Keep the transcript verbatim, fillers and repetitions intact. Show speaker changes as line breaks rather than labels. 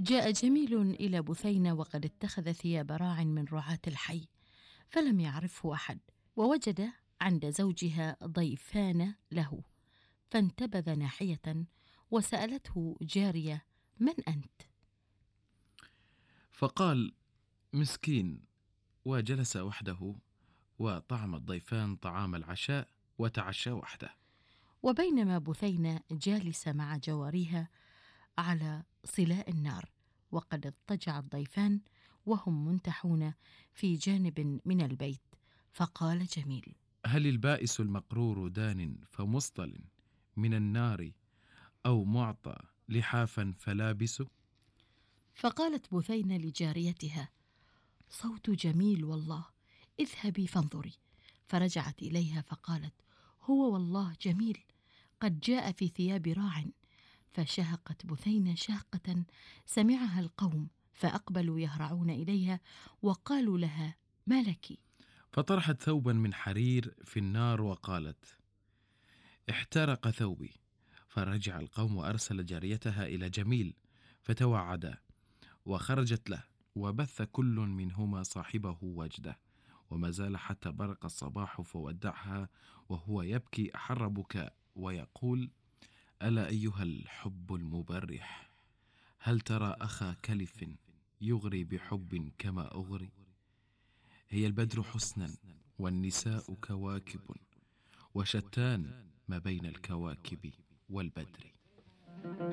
جاء جميل إلى بثينة وقد اتخذ ثياب راع من رعاة الحي، فلم يعرفه أحد، ووجد عند زوجها ضيفان له، فانتبذ ناحية وسألته جارية: من أنت؟
فقال: مسكين، وجلس وحده، وطعم الضيفان طعام العشاء وتعشى وحده.
وبينما بثينة جالسة مع جواريها على صلاء النار، وقد اضطجع الضيفان وهم منتحون في جانب من البيت، فقال جميل:
هل البائس المقرور دان فمصطل من النار، أو معطى لحافا فلابس؟
فقالت بثينة لجاريتها: صوت جميل والله، اذهبي فانظري. فرجعت إليها فقالت: هو والله جميل، قد جاء في ثياب راع. فشهقت بثينة شهقة سمعها القوم، فأقبلوا يهرعون إليها وقالوا لها: ما لك؟
فطرحت ثوبا من حرير في النار وقالت: احترق ثوبي. فرجع القوم وأرسل جاريتها إلى جميل فتوعدا، وخرجت له، وبث كل منهما صاحبه وجده، وما زال حتى برق الصباح فودعها وهو يبكي أحر بكاء ويقول: ألا أيها الحب المبرح، هل ترى أخا كلف يغري بحب كما أغري؟ هي البدر حسنا والنساء كواكب، وشتان ما بين الكواكب والبدر.